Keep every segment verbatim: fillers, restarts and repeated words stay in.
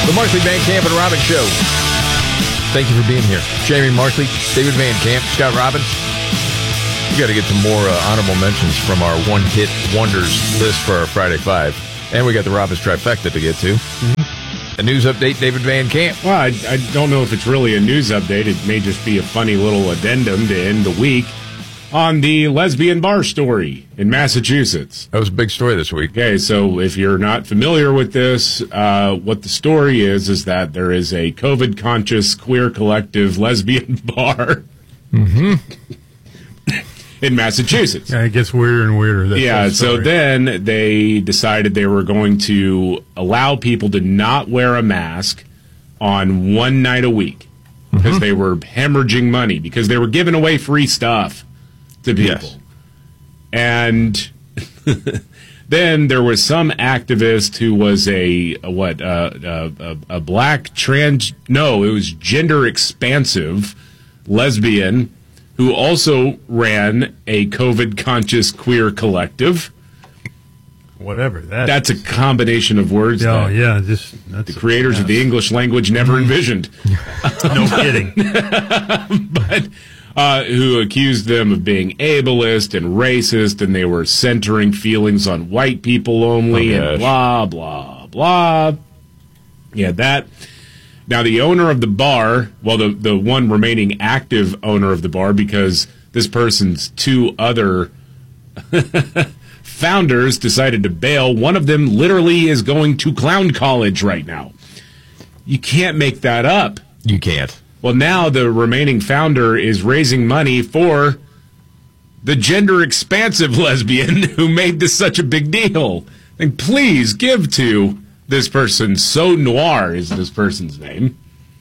The Markley, Van Camp, and Robbins Show. Thank you for being here. Jamie Markley, David Van Camp, Scott Robbins. We got to get some more uh, honorable mentions from our one-hit wonders list for our Friday Five. And we got the Robbins trifecta to get to. Mm-hmm. A news update, David Van Camp. Well, I, I don't know if it's really a news update. It may just be a funny little addendum to end the week on the lesbian bar story in Massachusetts. That was a big story this week. Okay, so if you're not familiar with this, uh, what the story is, is that there is a COVID-conscious queer collective lesbian bar mm-hmm. in Massachusetts. Yeah, it gets weirder and weirder. That's yeah, the so then they decided they were going to allow people to not wear a mask on one night a week because mm-hmm. they were hemorrhaging money, because they were giving away free stuff to people. Yes. And then there was some activist who was a, a what, uh, a, a, a black trans, no, it was gender expansive lesbian who also ran a COVID-conscious queer collective. Whatever that That's is. a combination of words oh, that yeah, just that's the creators of the English language never envisioned. No kidding. But uh, who accused them of being ableist and racist, and they were centering feelings on white people only, oh, and blah, blah, blah. Yeah, that. Now, the owner of the bar, well, the, the one remaining active owner of the bar, because this person's two other founders decided to bail. One of them literally is going to clown college right now. You can't make that up. You can't. Well, now the remaining founder is raising money for the gender expansive lesbian who made this such a big deal. And please give to this person. So Noir is this person's name.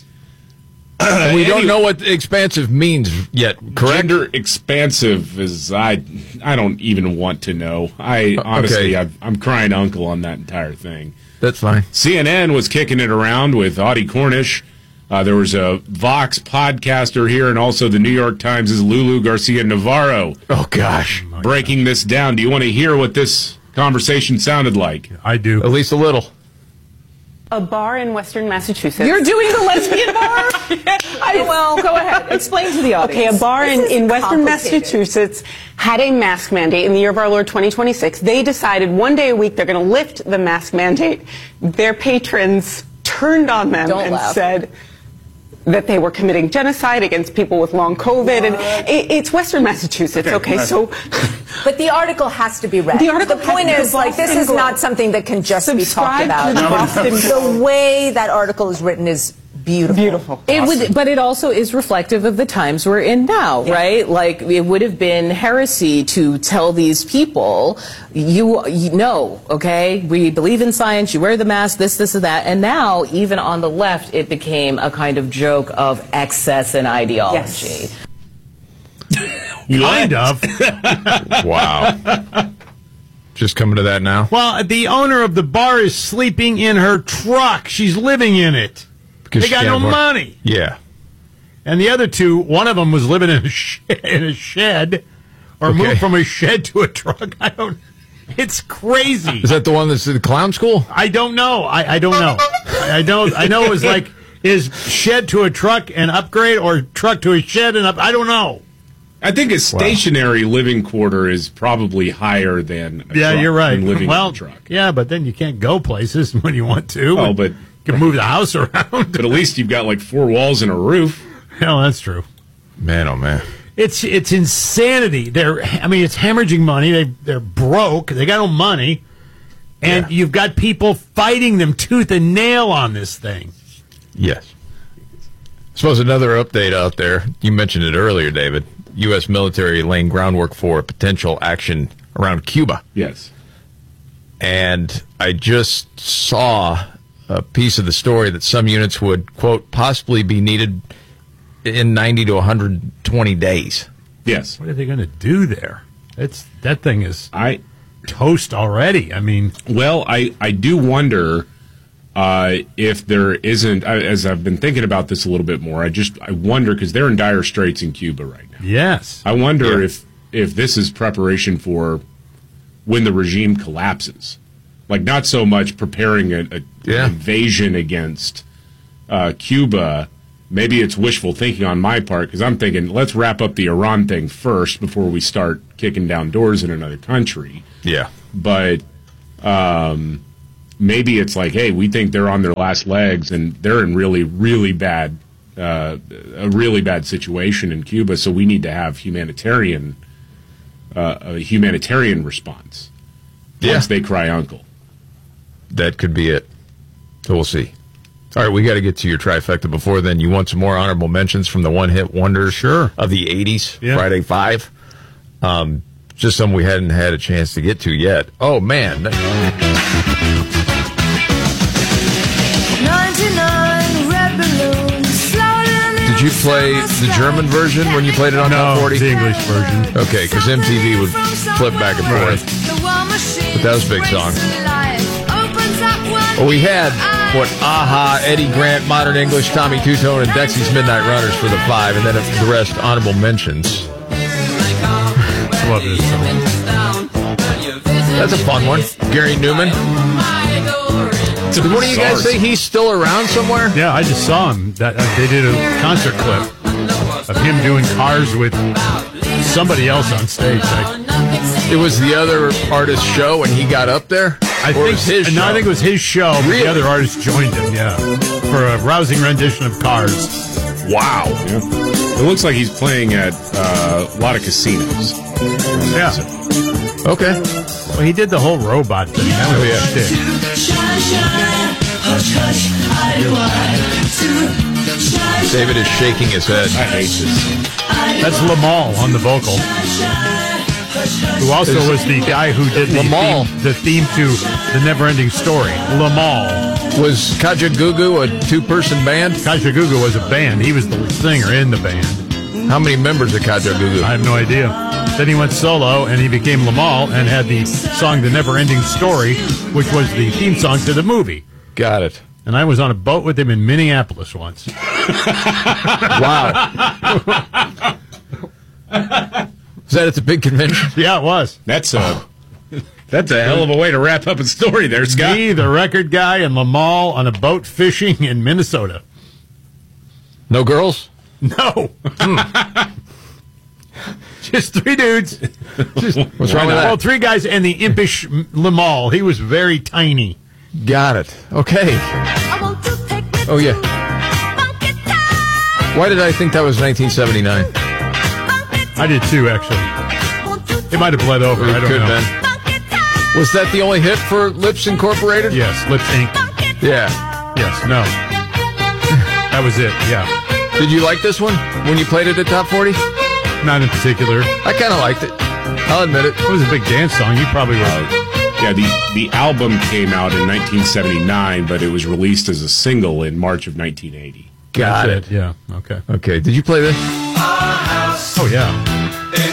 Uh, we don't know what expansive means yet, correct? Gender expansive is, I I don't even want to know. I honestly, okay. I've, I'm crying uncle on that entire thing. That's fine. C N N was kicking it around with Audie Cornish. Uh, there was a Vox podcaster here, and also the New York Times' Lulu Garcia Navarro. Oh, gosh. Breaking this down. Do you want to hear what this conversation sounded like? I do. At least a little. A bar in Western Massachusetts. You're doing the lesbian bar? I, well, go ahead. Explain to the audience. Okay, a bar in, in Western complicated. Massachusetts had a mask mandate in the year of our Lord twenty twenty-six. They decided one day a week they're going to lift the mask mandate. Their patrons turned on them Don't and laugh. said that they were committing genocide against people with long COVID. What? And it, it's Western Massachusetts, okay, okay so... But the article has to be read. The, article the point is, like, this is not something that can just Subscribe be talked about. To the, the way that article is written is beautiful. Beautiful. It awesome. would, but it also is reflective of the times we're in now, yeah. right? Like, it would have been heresy to tell these people, you, you know, okay, we believe in science, you wear the mask, this, this, and that. And now, even on the left, it became a kind of joke of excess and ideology. Yes. Kind of. Wow. Just coming to that now? Well, the owner of the bar is sleeping in her truck. She's living in it. Because they got no work. money. Yeah. And the other two, one of them was living in a shed, in a shed or okay. moved from a shed to a truck. I don't. It's crazy. Is that the one that's at the clown school? I don't know. I, I don't know. I don't. I know it was like is shed to a truck and upgrade, or truck to a shed and up. I don't know. I think a stationary wow. living quarter is probably higher than a yeah, truck, you're right. than living well, in a truck. Yeah, but then you can't go places when you want to. Oh, but you can move the house around. But at least you've got like four walls and a roof. Hell, that's true. Man, oh man, it's it's insanity. They're I mean, it's hemorrhaging money. They they're broke. They got no money, and yeah. you've got people fighting them tooth and nail on this thing. Yes. I suppose another update out there. You mentioned it earlier, David. U S military laying groundwork for potential action around Cuba. Yes. And I just saw a piece of the story that some units would, quote, possibly be needed in ninety to one hundred twenty days. Yes. What are they going to do there? It's that thing is I toast already. I mean, well, I, I do wonder uh, if there isn't, as I've been thinking about this a little bit more, I just I wonder, because they're in dire straits in Cuba right now. Yes. I wonder yeah. if if this is preparation for when the regime collapses. Like, not so much preparing a, a Yeah. an invasion against uh, Cuba. Maybe it's wishful thinking on my part, because I'm thinking, let's wrap up the Iran thing first before we start kicking down doors in another country. Yeah. But um, maybe it's like, hey, we think they're on their last legs, and they're in really, really bad, uh, a really bad situation in Cuba, so we need to have humanitarian, uh, a humanitarian response Yeah. once they cry uncle. That could be it. So we'll see. All right, we got to get to your trifecta. Before then, you want some more honorable mentions from the one-hit wonders Sure. of the eighties, Yeah. Friday Five? Um, just some we hadn't had a chance to get to yet. Oh, man. Did you play the German version when you played it on Top No, forty? the English version. Okay, because M T V would flip back and forth. But that was a big song. Well, we had, what, Aha, Eddie Grant, Modern English, Tommy Two-Tone, and Dexy's Midnight Runners for the five, and then the rest honorable mentions. Love this song. That's a fun one. Gary Newman. Did one of you guys say he's still around somewhere? Yeah, I just saw him. That uh, they did a concert clip of him doing Cars with somebody else on stage. I, It was the other artist's show, and he got up there? I Or think it was his no, show? I think it was his show. But Really? the other artist joined him. Yeah, for a rousing rendition of Cars. Wow. Yeah. It looks like he's playing at uh, a lot of casinos. Yeah. Okay. Well, he did the whole robot thing. That was Oh, yeah. a shtick. David is shaking his head. I hate this. That's Lamal on the vocal, who also Is- was the guy who did the Lamal. theme, the theme to The Neverending Story. Lamal. Was Kaja Gugu a two-person band? Kaja Gugu was a band. He was the singer in the band. How many members of Kaja Gugu? I have no idea. Then he went solo and he became Lamal and had the song The Neverending Story, which was the theme song to the movie. Got it. And I was on a boat with him in Minneapolis once. Wow. Is that at the big convention? Yeah, it was. That's a that's a hell of a way to wrap up a story there, Scott. Me, the record guy, and Lamal on a boat fishing in Minnesota. No girls? No. Just three dudes. Just, What's wrong with Well, that? three guys and the impish Lamal. He was very tiny. Got it. Okay. Oh, yeah. Why did I think that was nineteen seventy-nine? I did too, actually. It might have bled over. I It don't could know. have been. Was that the only hit for Lips Incorporated? Yes, Lips Inc. Yeah. Yes, no. That was it, yeah. Did you like this one when you played it at Top forty? Not in particular. I kind of liked it. I'll admit it. It was a big dance song. You probably were. Yeah, the, the album came out in nineteen seventy-nine, but it was released as a single in March of nineteen eighty. Got That's it. Yeah, okay. Okay. Did you play this? Oh, yeah.